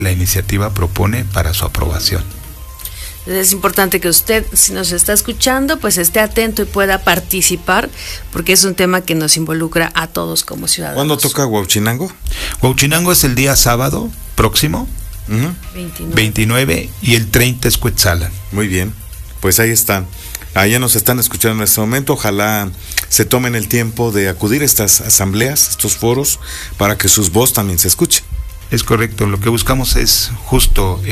la iniciativa propone para su aprobación. Es importante que usted, si nos está escuchando, pues esté atento y pueda participar, porque es un tema que nos involucra a todos como ciudadanos. ¿Cuándo toca Huauchinango? Huauchinango es el día sábado próximo, 29, y el 30 es Cuetzalan. Muy bien, pues ahí están. Allá nos están escuchando en este momento. Ojalá se tomen el tiempo de acudir a estas asambleas, estos foros, para que sus voz también se escuche. Es correcto, lo que buscamos es justo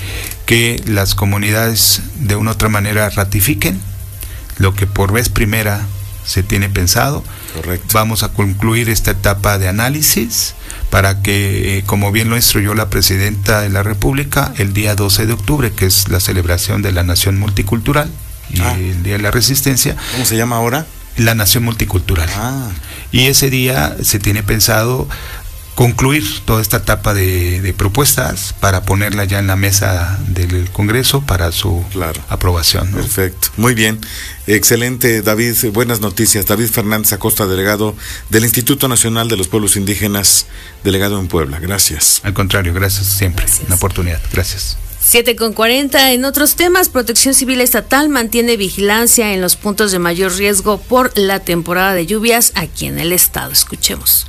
que las comunidades de una u otra manera ratifiquen lo que por vez primera se tiene pensado. Correcto. Vamos a concluir esta etapa de análisis para que, como bien lo instruyó la Presidenta de la República, el día 12 de octubre, que es la celebración de la Nación Multicultural y el Día de la Resistencia. ¿Cómo se llama ahora? La Nación Multicultural. Y ese día se tiene pensado concluir toda esta etapa de propuestas para ponerla ya en la mesa del Congreso para su aprobación, ¿no? Perfecto, muy bien, excelente, David, buenas noticias. David Fernández Acosta, delegado del Instituto Nacional de los Pueblos Indígenas, delegado en Puebla, gracias. Al contrario, gracias siempre, una oportunidad, gracias. 7:40. En otros temas, Protección Civil Estatal mantiene vigilancia en los puntos de mayor riesgo por la temporada de lluvias aquí en el estado. Escuchemos.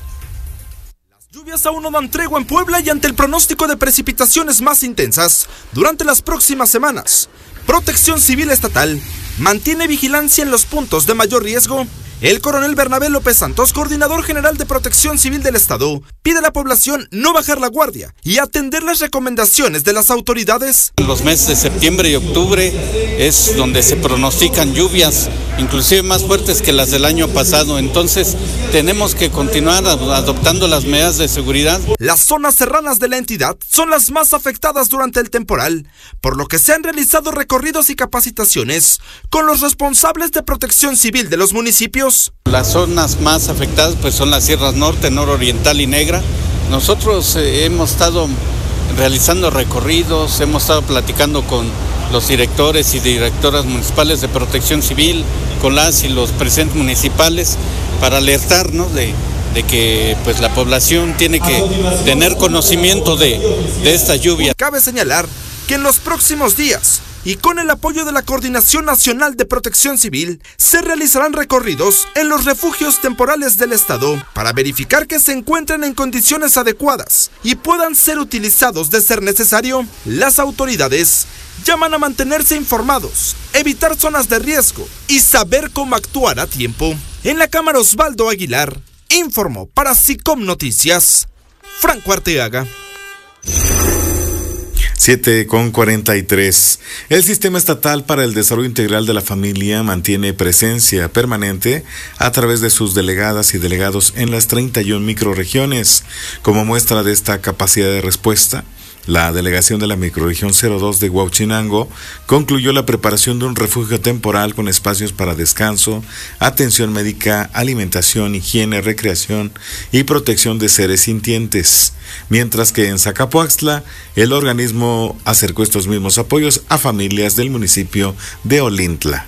Lluvias aún no dan tregua en Puebla y ante el pronóstico de precipitaciones más intensas durante las próximas semanas, Protección Civil Estatal mantiene vigilancia en los puntos de mayor riesgo. El coronel Bernabé López Santos, coordinador general de Protección Civil del Estado, pide a la población no bajar la guardia y atender las recomendaciones de las autoridades. En los meses de septiembre y octubre es donde se pronostican lluvias, inclusive más fuertes que las del año pasado, entonces tenemos que continuar adoptando las medidas de seguridad. Las zonas serranas de la entidad son las más afectadas durante el temporal, por lo que se han realizado recorridos y capacitaciones con los responsables de Protección Civil de los municipios. Las zonas más afectadas pues son las sierras norte, nororiental y negra. Nosotros hemos estado realizando recorridos, hemos estado platicando con los directores y directoras municipales de Protección Civil, con las y los presidentes municipales, para alertarnos de que pues la población tiene que tener conocimiento de esta lluvia. Cabe señalar que en los próximos días, y con el apoyo de la Coordinación Nacional de Protección Civil, se realizarán recorridos en los refugios temporales del Estado para verificar que se encuentren en condiciones adecuadas y puedan ser utilizados de ser necesario. Las autoridades llaman a mantenerse informados, evitar zonas de riesgo y saber cómo actuar a tiempo. En la Cámara, Osvaldo Aguilar informó para SICOM Noticias, Franco Arteaga. 7:43. El Sistema Estatal para el Desarrollo Integral de la Familia mantiene presencia permanente a través de sus delegadas y delegados en las 31 microrregiones. Como muestra de esta capacidad de respuesta, la delegación de la microrregión 02 de Huauchinango concluyó la preparación de un refugio temporal con espacios para descanso, atención médica, alimentación, higiene, recreación y protección de seres sintientes. Mientras que en Zacapoaxtla, el organismo acercó estos mismos apoyos a familias del municipio de Olintla.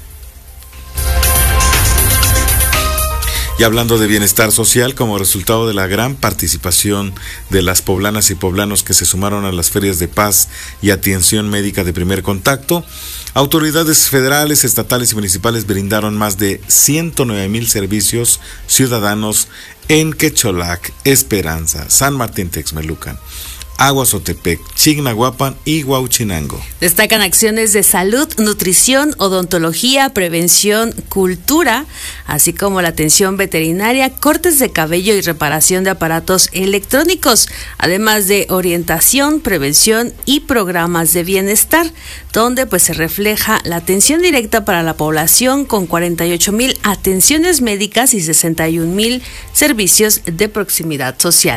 Y hablando de bienestar social, como resultado de la gran participación de las poblanas y poblanos que se sumaron a las ferias de paz y atención médica de primer contacto, autoridades federales, estatales y municipales brindaron más de 109,000 servicios ciudadanos en Quecholac, Esperanza, San Martín Texmelucan, Aguazotepec, Chignahuapan y Huauchinango. Destacan acciones de salud, nutrición, odontología, prevención, cultura, así como la atención veterinaria, cortes de cabello y reparación de aparatos electrónicos, además de orientación, prevención y programas de bienestar, donde pues se refleja la atención directa para la población con 48,000 atenciones médicas y 61,000 servicios de proximidad social.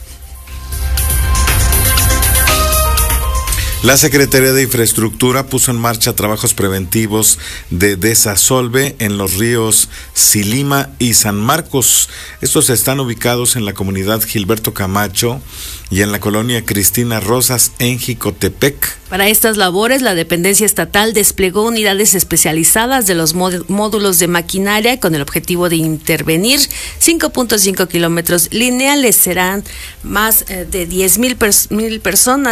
La Secretaría de Infraestructura puso en marcha trabajos preventivos de desasolve en los ríos Silima y San Marcos. Estos están ubicados en la comunidad Gilberto Camacho y en la colonia Cristina Rosas en Jicotepec. Para estas labores, la dependencia estatal desplegó unidades especializadas de los módulos de maquinaria con el objetivo de intervenir 5.5 kilómetros lineales. Serán más de 10,000 personas